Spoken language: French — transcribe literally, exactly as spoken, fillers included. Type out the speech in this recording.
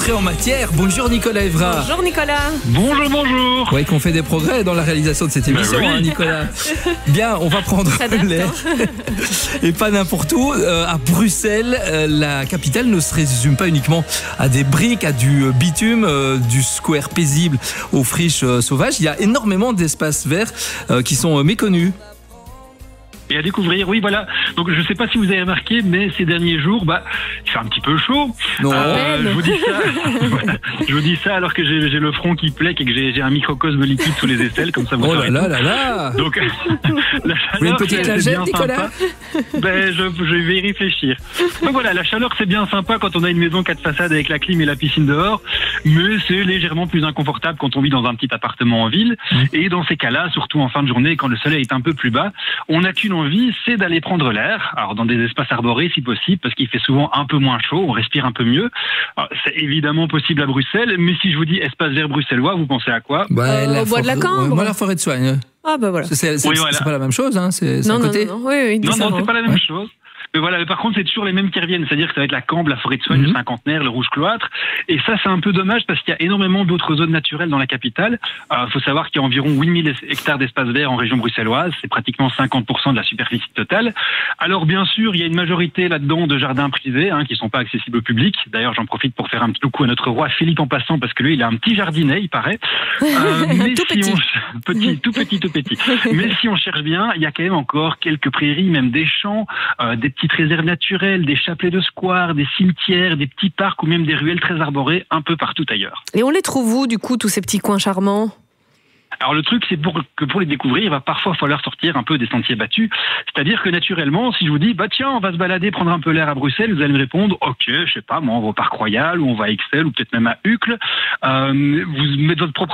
entrée en matière. Bonjour Nicolas Évrard. Bonjour Nicolas. Bonjour, bonjour. Vous voyez qu'on fait des progrès dans la réalisation de cette émission, Ben oui. hein, Nicolas. Bien, on va prendre l'air. Et pas n'importe où. Euh, à Bruxelles, euh, la capitale ne se résume pas uniquement à des briques, à du bitume, euh, du square paisible aux friches euh, sauvages. Il y a énormément d'espaces verts euh, qui sont euh, méconnus. Et à découvrir, oui, voilà. Donc, je ne sais pas si vous avez remarqué, mais ces derniers jours, bah, il fait un petit peu chaud. Non. Euh, je vous dis ça. Voilà. Je vous dis ça alors que j'ai, j'ai le front qui plaque et que j'ai, j'ai un microcosme liquide sous les aisselles, comme ça vous Oh là saurez là tout. là là. Donc, la Vous voulez une chaleur, petite c'est, c'est lingette, bien Nicolas? sympa. Ben, je, je vais y réfléchir. Donc voilà, la chaleur, c'est bien sympa quand on a une maison quatre façades avec la clim et la piscine dehors, mais c'est légèrement plus inconfortable quand on vit dans un petit appartement en ville. Et dans ces cas-là, surtout en fin de journée, quand le soleil est un peu plus bas, on n'a qu'une envie, c'est d'aller prendre l'air. Alors, dans des espaces arborés, si possible, parce qu'il fait souvent un peu moins chaud, on respire un peu mieux. Alors, c'est évidemment possible à Bruxelles, mais si je vous dis espace vert bruxellois, vous pensez à quoi? Bah, Euh, la au bois de la forêt- Cambre. ouais, moi, la forêt de Soigne. Ah bah voilà. C'est, c'est, c'est, Oui, voilà. c'est pas la même chose, hein. C'est, c'est Non, à non, côté. non, non, oui, oui, Non, non, décemment. c'est pas la même Ouais. chose. Mais voilà, par contre, c'est toujours les mêmes qui reviennent. C'est-à-dire que ça va être la Cambre, la forêt de Soigne, Mhm. le cinquantenaire, le rouge cloître. Et ça, c'est un peu dommage parce qu'il y a énormément d'autres zones naturelles dans la capitale. Il euh, faut savoir qu'il y a environ huit mille hectares d'espace vert en région bruxelloise. C'est pratiquement cinquante pour cent de la superficie totale. Alors, bien sûr, il y a une majorité là-dedans de jardins privés, hein, qui sont pas accessibles au public. D'ailleurs, j'en profite pour faire un petit coucou à notre roi Philippe en passant parce que lui, il a un petit jardinet, il paraît. Euh, mais Tout si petit. on- petit, tout petit, tout petit. Mais si on cherche bien, il y a quand même encore quelques prairies, même des champs, euh, des petites réserves naturelles, des chapelets de square, des cimetières, des petits parcs ou même des ruelles très arborées un peu partout ailleurs. Et on les trouve où, du coup, tous ces petits coins charmants? Alors le truc, c'est pour que pour les découvrir, il va parfois falloir sortir un peu des sentiers battus. C'est-à-dire que naturellement, si je vous dis, bah tiens, on va se balader, prendre un peu l'air à Bruxelles, vous allez me répondre, ok, je sais pas, moi on va au Parc Royal, ou on va à Ixelles, ou peut-être même à Uccle. Euh, vous mettez votre propre